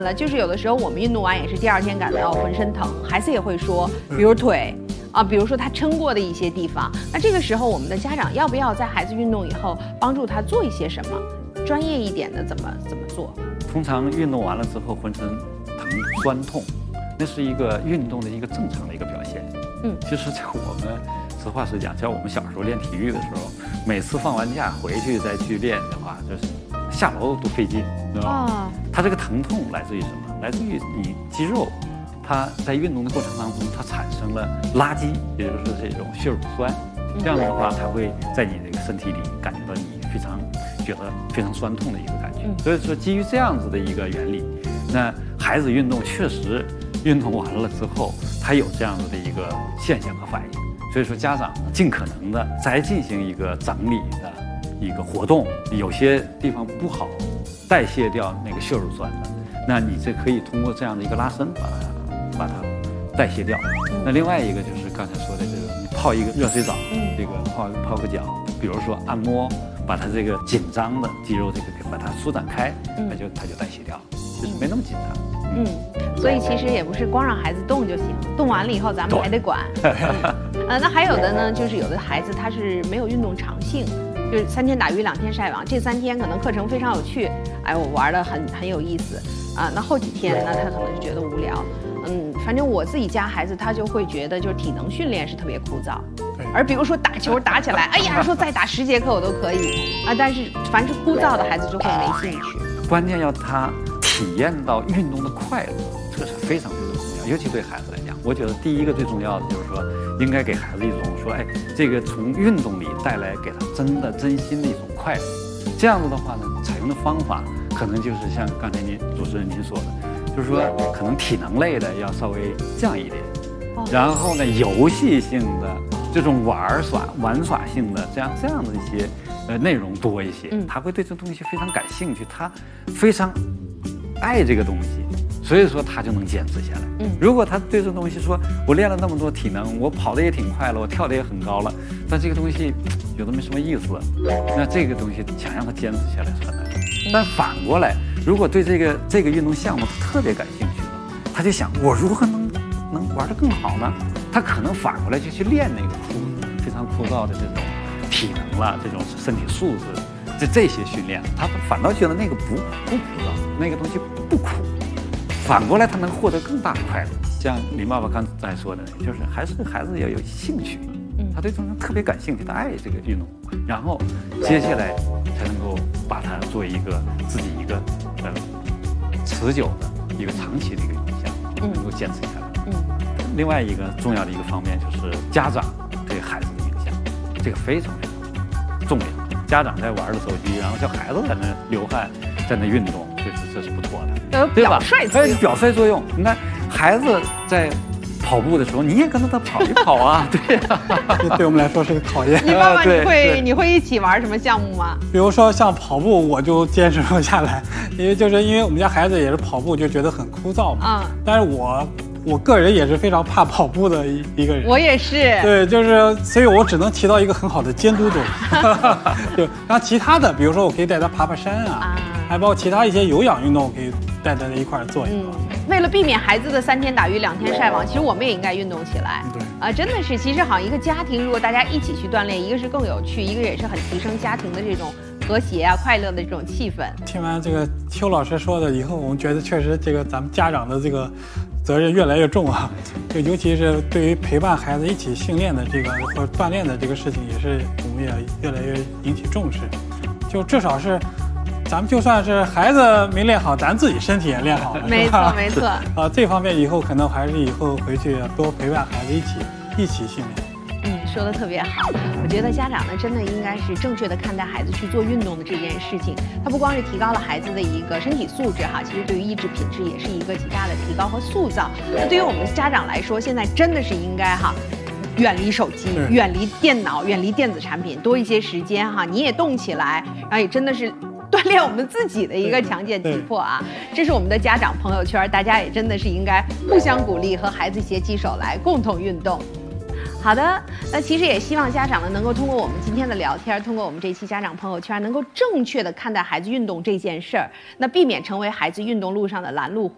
就是有的时候我们运动完也是第2天感到浑身疼，孩子也会说，比如腿啊，比如说他撑过的一些地方。那这个时候我们的家长要不要在孩子运动以后帮助他做一些什么？专业一点的怎么做？ 通常运动完了之后浑身疼酸痛，那是一个运动的一个正常的一个表现。其实在我们实话实讲，像我们小时候练体育的时候，每次放完假回去再去练的话，就是下楼都费劲，知道吗？它这个疼痛来自于什么？来自于你肌肉，它在运动的过程当中，它产生了垃圾，也就是这种血乳酸。这样的话，它会在你这个身体里感觉到你觉得非常酸痛的一个感觉。所以说，基于这样子的一个原理，那孩子运动确实运动完了之后，他有这样子的一个现象和反应。所以说，家长尽可能的再进行一个整理的一个活动，有些地方不好代谢掉那个血乳酸的，那你这可以通过这样的一个拉伸把它代谢掉。那另外一个就是刚才说的这个，你泡一个热水澡，这个泡个脚，比如说按摩，把它这个紧张的肌肉这个把它舒展开，它就代谢掉了，就是没那么紧张。 所以其实也不是光让孩子动就行，动完了以后咱们还得管。那还有的呢，就是有的孩子他是没有运动长性，就是3天打鱼2天晒网，这3天可能课程非常有趣，哎，我玩得很有意思啊。那后几天呢，他可能就觉得无聊。反正我自己家孩子他就会觉得就是体能训练是特别枯燥，而比如说打球打起来，哎呀，说再打10节课我都可以啊，但是凡是枯燥的孩子就会没兴趣。 关键要他体验到运动的快乐，这是非常非常重要，尤其对孩子来讲，我觉得第一个最重要的就是说，应该给孩子一种说，哎，这个从运动里带来给他真心的一种快乐。这样子的话呢，采用的方法可能就是像刚才主持人您说的，就是说可能体能类的要稍微降一点，然后呢，游戏性的这种玩耍性的这样的一些内容多一些，他会对这东西非常感兴趣，他非常爱这个东西，所以说他就能坚持下来。如果他对这东西说，我练了那么多体能，我跑得也挺快了，我跳得也很高了，但这个东西有的没什么意思了，那这个东西想让他坚持下来是很难的。但反过来，如果对这个运动项目他特别感兴趣，他就想我如何能玩得更好呢？他可能反过来就去练那个非常枯燥的这种体能了，这种身体素质，这些训练，他反倒觉得那个不枯燥，那个东西不苦，反过来他能获得更大的快乐。像林爸爸刚才说的，就是还是孩子要有兴趣，他对这种特别感兴趣，他爱这个运动，然后接下来才能够把它作为一个自己一个持久的一个长期的一个影响，能够坚持下来。另外一个重要的一个方面就是家长对孩子的影响，这个非常非常重要。家长在玩的手机，然后叫孩子在那流汗，在那运动，这是不错的，对吧？表率作用。你看孩子在跑步的时候，你也跟着他跑一跑啊，对呀。 这对我们来说是个考验。 你爸爸你会一起玩什么项目吗？ 比如说像跑步，我就坚持不下来，因为我们家孩子也是跑步就觉得很枯燥嘛。但是我个人也是非常怕跑步的一个人。我也是。 对，所以我只能起到一个很好的监督作用。对，然后其他的，比如说我可以带他爬山啊，还包括其他一些有氧运动，我可以带他一块儿做一做。 为了避免孩子的3天打鱼2天晒网，其实我们也应该运动起来。 对真的是，其实好像一个家庭，如果大家一起去锻炼，一个是更有趣，一个也是很提升家庭的这种和谐啊、快乐的这种气氛。 听完这个邱老师说的以后，我们觉得确实这个咱们家长的这个责任越来越重啊。就尤其是对于陪伴孩子一起训练的这个或者锻炼的这个事情，也是我们也越来越引起重视。就至少是。咱们就算是孩子没练好，咱自己身体也练好了， 没错没错。 这方面以后可能还是以后回去多陪伴孩子一起训练。 说得特别好。我觉得家长呢，真的应该是正确的看待孩子去做运动的这件事情。它不光是提高了孩子的一个身体素质哈，其实对于意志品质也是一个极大的提高和塑造。那对于我们的家长来说，现在真的是应该远离手机，远离电脑，远离电子产品，多一些时间你也动起来，然后也真的是锻炼我们自己的一个强健体魄啊。这是我们的家长朋友圈，大家也真的是应该互相鼓励，和孩子携起手来共同运动。好的，那其实也希望家长呢能够通过我们今天的聊天，通过我们这期家长朋友圈，能够正确的看待孩子运动这件事儿，那避免成为孩子运动路上的拦路虎。